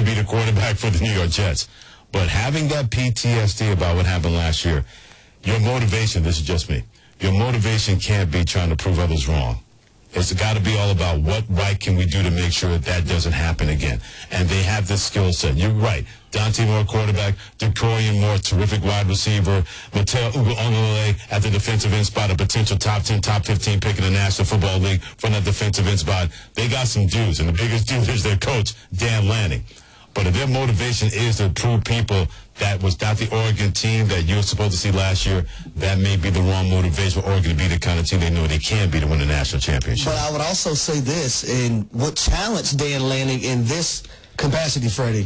be the quarterback for the New York Jets. But having that PTSD about what happened last year, your motivation, this is just me, your motivation can't be trying to prove others wrong. It's got to be all about what right can we do to make sure that doesn't happen again. And they have this skill set. You're right. Dante Moore, quarterback. Decorian Moore, terrific wide receiver. Mateo Ugalele at the defensive end spot, a potential top 10, top 15 pick in the National Football League from that defensive end spot. They got some dudes, and the biggest dude is their coach, Dan Lanning. But if their motivation is to prove people that was not the Oregon team that you were supposed to see last year, that may be the wrong motivation for Oregon to be the kind of team they know they can be to win the national championship. But I would also say this, and what challenged Dan Lanning in this capacity, Freddie,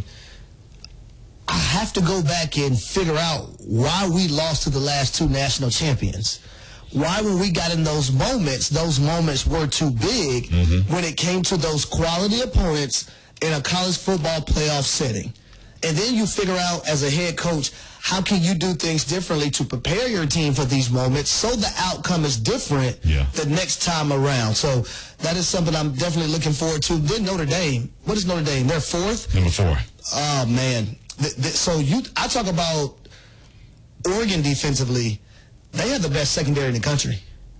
I have to go back and figure out why we lost to the last two national champions. Why, when we got in those moments were too big when it came to those quality opponents in a college football playoff setting. And then you figure out as a head coach, how can you do things differently to prepare your team for these moments so the outcome is different the next time around. So that is something I'm definitely looking forward to. Then Notre Dame, what is Notre Dame? They're fourth? Number 4. Oh, man. I talk about Oregon defensively. They have the best secondary in the country.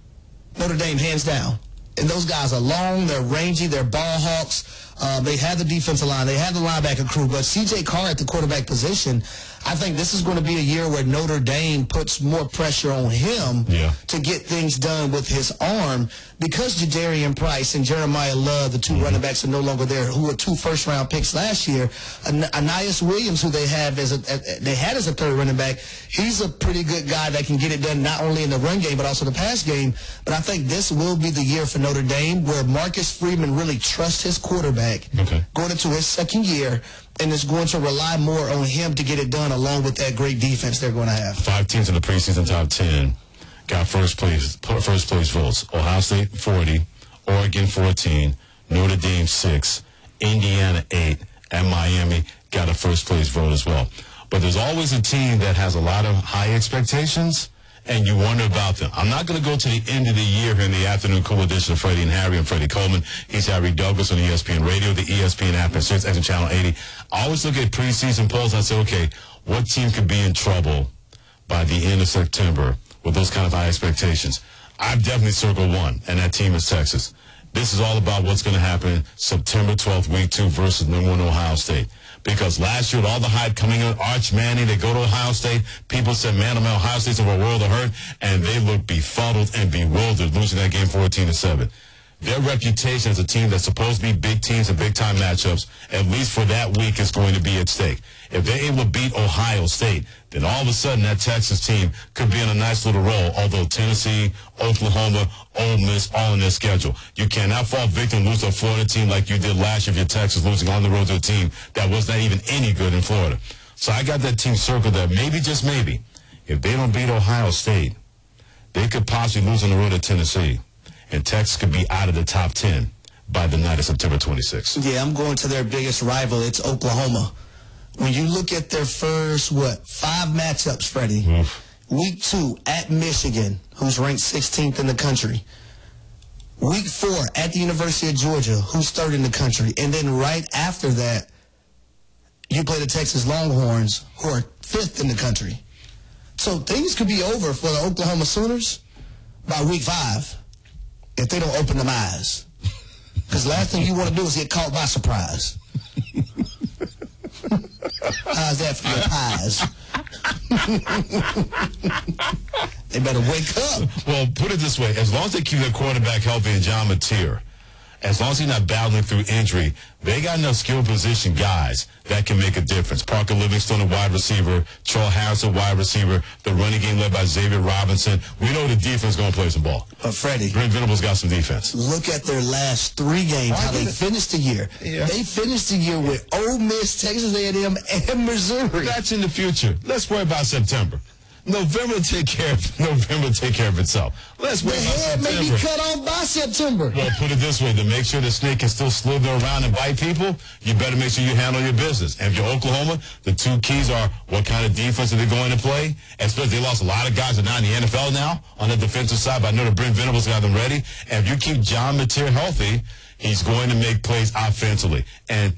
Notre Dame, hands down. And those guys are long, they're rangy, they're ball hawks. They have the defensive line. They have the linebacker crew. But C.J. Carr at the quarterback position, I think this is going to be a year where Notre Dame puts more pressure on him to get things done with his arm because Jadarian Price and Jeremiah Love, the two running backs, are no longer there, who were 2 first-round picks last year. Ainias Williams, who they had as a third running back, he's a pretty good guy that can get it done not only in the run game but also the pass game. But I think this will be the year for Notre Dame where Marcus Freeman really trusts his quarterback going into his second year, and is going to rely more on him to get it done along with that great defense they're going to have. 5 teams in the preseason top 10 got first place votes. Ohio State 40, Oregon 14, Notre Dame 6, Indiana 8, and Miami got a first place vote as well. But there's always a team that has a lot of high expectations, and you wonder about them. I'm not going to go to the end of the year here in the afternoon cool edition of Freddie and Harry and Freddie Coleman. He's Harry Douglas on ESPN Radio, the ESPN app, and SiriusXM Channel 80. I always look at preseason polls and I say, okay, what team could be in trouble by the end of September with those kind of high expectations? I've definitely circled one, and that team is Texas. This is all about what's going to happen September 12th, week 2 versus number 1 Ohio State. Because last year, with all the hype coming in, Arch Manning, they go to Ohio State. People said, man, Ohio State's in a world of hurt. And they look befuddled and bewildered, losing that game 14-7. Their reputation as a team that's supposed to be big teams and big-time matchups, at least for that week, is going to be at stake. If they're able to beat Ohio State, then all of a sudden that Texas team could be in a nice little roll, although Tennessee, Oklahoma, Ole Miss, all in their schedule. You cannot fall victim and lose to a Florida team like you did last year if you're Texas, losing on the road to a team that was not even any good in Florida. So I got that team circled that maybe, just maybe, if they don't beat Ohio State, they could possibly lose on the road to Tennessee. And Texas could be out of the top 10 by the night of September 26th. Yeah, I'm going to their biggest rival. It's Oklahoma. When you look at their first, 5 matchups, Freddie, week 2 at Michigan, who's ranked 16th in the country. Week 4 at the University of Georgia, who's 3rd in the country. And then right after that, you play the Texas Longhorns, who are 5th in the country. So things could be over for the Oklahoma Sooners by week 5. If they don't open them eyes. Because last thing you want to do is get caught by surprise. How's that for your eyes? They better wake up. Well, put it this way. As long as they keep their quarterback healthy and John Mateer, as long as he's not battling through injury, they got enough skill position guys that can make a difference. Parker Livingstone, a wide receiver. Charles Harrison, wide receiver. The running game led by Xavier Robinson. We know the defense is going to play some ball. But Freddie, Brent Venables got some defense. Look at their last 3 games, how they finished the year. Yeah. They finished the year with Ole Miss, Texas A&M, and Missouri. That's in the future. Let's worry about September. November take care of itself. Let's wait about September. The head may be cut off by September. Well, put it this way, to make sure the snake can still slither around and bite people, you better make sure you handle your business. And if you're Oklahoma, the 2 keys are what kind of defense are they going to play? Especially they lost a lot of guys that are now in the NFL now on the defensive side, but I know that Brent Venables got them ready. And if you keep John Mateer healthy, he's going to make plays offensively. And